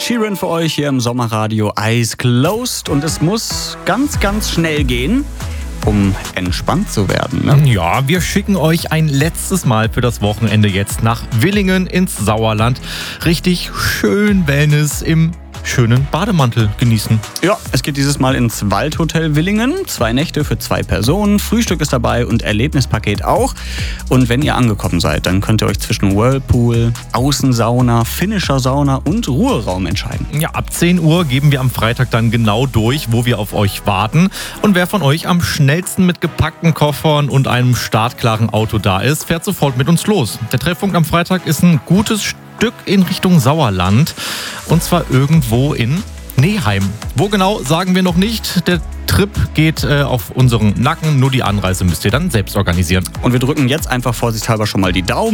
Sheeran für euch hier im Sommerradio Eyes Closed. Und es muss ganz, ganz schnell gehen, um entspannt zu werden. Ne? Ja, wir schicken euch ein letztes Mal für das Wochenende jetzt nach Willingen ins Sauerland. Richtig schön Wellness im schönen Bademantel genießen. Ja, es geht dieses Mal ins Waldhotel Willingen. 2 Nächte für 2 Personen. Frühstück ist dabei und Erlebnispaket auch. Und wenn ihr angekommen seid, dann könnt ihr euch zwischen Whirlpool, Außensauna, finnischer Sauna und Ruheraum entscheiden. Ja, ab 10 Uhr geben wir am Freitag dann genau durch, wo wir auf euch warten. Und wer von euch am schnellsten mit gepackten Koffern und einem startklaren Auto da ist, fährt sofort mit uns los. Der Treffpunkt am Freitag ist ein gutes Stück in Richtung Sauerland. Und zwar irgendwo in Neheim. Wo genau, sagen wir noch nicht. Der Trip geht auf unseren Nacken. Nur die Anreise müsst ihr dann selbst organisieren. Und wir drücken jetzt einfach vorsichtshalber schon mal die Daumen.